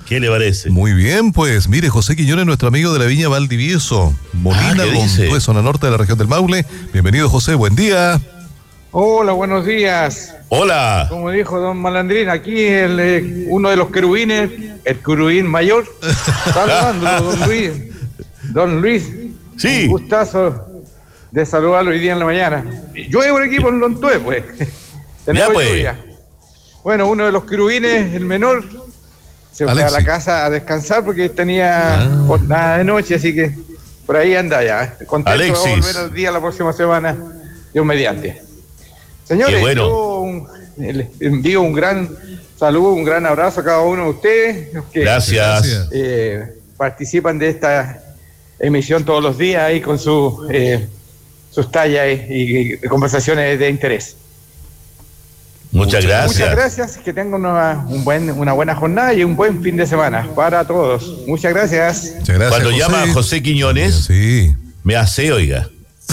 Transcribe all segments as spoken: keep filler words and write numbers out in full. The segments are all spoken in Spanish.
¿Qué le parece? Muy bien, pues. Mire, José Quiñones, nuestro amigo de la Viña Valdivieso. Molina, ah, Lontué, zona norte de la región del Maule. Bienvenido, José. Buen día. Hola, buenos días. Hola. Como dijo don Malandrín, aquí el, eh, uno de los querubines, el querubín mayor, saludándolo, don Luis. Don Luis, sí. Un gustazo de saludarlo hoy día en la mañana. Llueve por aquí por Lontué, pues. Ya, pues. lluvia. Bueno, uno de los querubines, el menor, se fue Alexis. a la casa a descansar porque tenía Ah. jornada de noche, así que por ahí anda ya. Contento Alexis. de volver al día la próxima semana, Dios mediante. Señores, Qué bueno. yo un- les envío un gran saludo, un gran abrazo a cada uno de ustedes los que Gracias. eh, participan de esta emisión todos los días ahí con su, eh, sus tallas y, y conversaciones de interés. Muchas gracias. Muchas gracias, que tengan una, un buen, una buena jornada y un buen fin de semana para todos. Muchas gracias. Muchas gracias, Cuando José. llama a José Quiñones, Sí. me hace, oiga.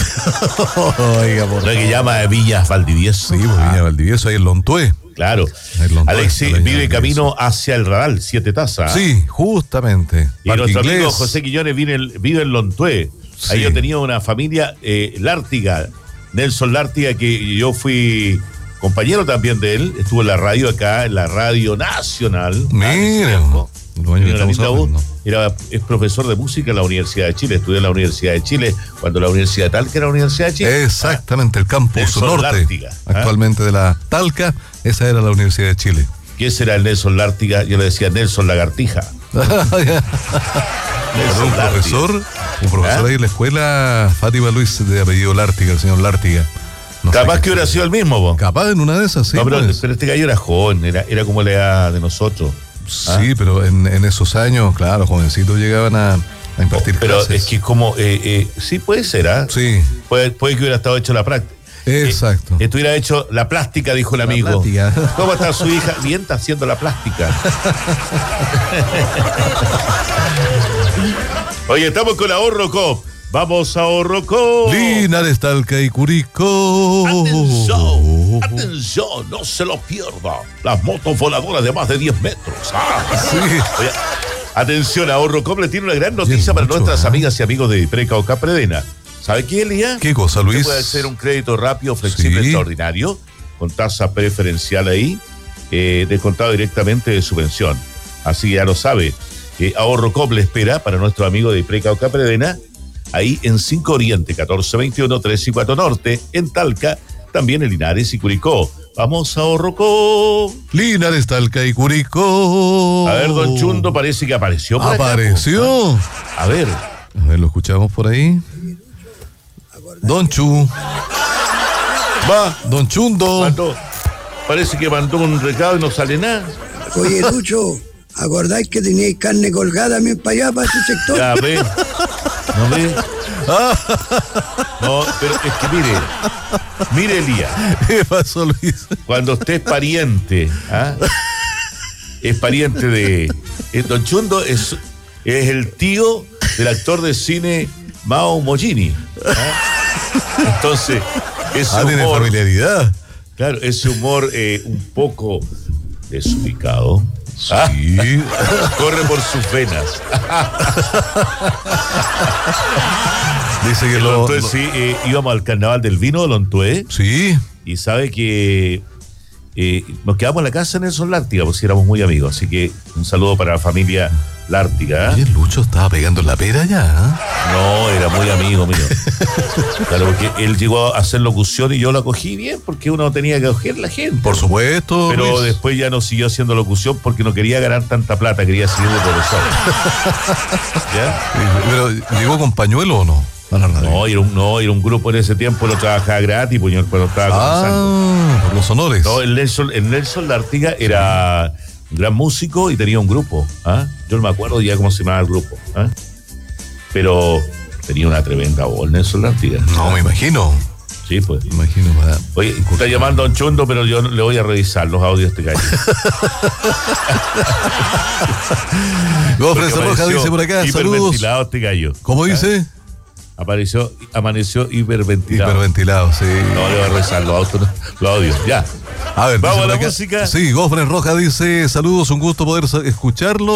Oiga, por No es que llama a Villas Valdivieso. Sí, pues Viña Valdivieso, ahí en Lontué. Claro. El Lontué, Alexis la Viña vive Valdivieso. camino hacia el Radal, Siete Tazas. Sí, justamente. Y Parque nuestro Inglés. amigo José Quiñones vive en, vive en Lontué. Ahí Sí. yo tenía una familia, eh, Lártiga, Nelson Lártiga, que yo fui compañero también de él. Estuvo en la radio acá, en la Radio Nacional. Mira, Ah, en ese tiempo. los años que Tenía una estamos linda voz. hablando. Era, es profesor de música en la Universidad de Chile. Estudió en la Universidad de Chile cuando la Universidad de Talca era la Universidad de Chile. Exactamente, el campus Nelson norte, Lártiga, ¿ah? actualmente de la Talca, esa era la Universidad de Chile. ¿Quién será el Nelson Lártiga? Yo le decía Nelson Lagartija. Era Nelson un Lártiga. profesor, un profesor ¿Ah? ahí en la escuela, Fátima Luis, de apellido Lártiga, el señor Lártiga. No sé Capaz qué- que hubiera sido el mismo, vos. Capaz en una de esas, sí. no, pero, pues. pero este gallo era joven, era, era como la edad de nosotros. ¿Ah? Sí, pero en, en esos años, claro, jovencitos llegaban a, a impartir Pero clases. es que es como, eh, eh, sí puede ser, ¿ah? Sí, Puede, puede que hubiera estado hecho la práctica. exacto. Eh, estuviera hecho la plástica, dijo el La amigo. plástica. ¿Cómo está su hija? Bien, está haciendo la plástica. Oye, estamos con Ahorro Cop. Vamos a Ahorro Cop. Linares, Talca y Curicó. Atención, atención, no se lo pierda. Las motos voladoras de más de diez metros. Ah. Sí. Oye, atención, Ahorro Cop le tiene una gran noticia Bien para mucho, nuestras ¿eh? amigas y amigos de Preca o Capredena. ¿Sabe qué, Elías? ¿Qué cosa, Usted Luis? puede hacer un crédito rápido, flexible, Sí. extraordinario, con tasa preferencial ahí, eh, descontado directamente de su pensión. Así que ya lo sabe. Eh, Ahorro Cop le espera para nuestro amigo de Preca o Capredena, ahí en cinco Oriente, catorce veintiuno, tres y cuatro Norte, en Talca, también en Linares y Curicó. Vamos a Ahorro Cop. Linares, Talca y Curicó. A ver, don Chundo parece que apareció por acá, Apareció. po. A ver. A ver, lo escuchamos por ahí. Don Chu. Va. Don Chundo. Mandó, parece que mandó un recado y no sale nada. Oye, Lucho, ¿acordáis que teníais carne colgada también para allá, para ese sector? Ya ve. ¿No ve? No, pero es que mire, mire, Elías, ¿Qué pasó, Luis? cuando usted es pariente, ¿ah? es pariente de. eh, Don Chundo es, es el tío del actor de cine Mao Mollini. ¿ah? Entonces, ese Ah, tiene humor, familiaridad. claro, ese humor eh, un poco desubicado. ¿ah? Sí. Corre por sus venas. Dice que En lo, Lontué, lo- sí, eh, íbamos al carnaval del vino de Lontué Sí. y sabe que eh, nos quedamos en la casa de Nelson Lártiga, pues éramos muy amigos. Así que un saludo para la familia Lártiga. ¿eh? Oye, Lucho estaba pegando en la pera ya. ¿eh? No, era muy amigo mío. Claro, porque él llegó a hacer locución y yo lo acogí bien porque uno tenía que acoger a la gente. Por supuesto. Pero Luis. después ya no siguió haciendo locución porque no quería ganar tanta plata, quería seguir de profesor. ¿Ya? Pero, ¿llegó con pañuelo o no? A la radio. No, era un, no, era un grupo en ese tiempo, lo trabajaba gratis, pues yo cuando estaba comenzando. Ah, por los honores. No, el Nelson, el Nelson Lártiga era un gran músico y tenía un grupo. ¿ah? Yo no me acuerdo ya cómo se llamaba el grupo. ¿ah? Pero tenía una tremenda voz, Nelson Lártiga. No, me imagino. Sí, pues. Me imagino. para- Oye, está llamando a un Chundo, pero yo le voy a revisar los audios de este gallo. Gofres Porque Roja apareció dice por acá, saludos. hiperventilado este gallo. ¿Cómo ¿ah? dice? Apareció, amaneció hiperventilado. Hiperventilado, sí. No, le voy a revisar los, autos, los audios. Ya. A ver, Vamos dice a la por acá- música. Sí, Gofres Roja dice, saludos, un gusto poder sa- escucharlo.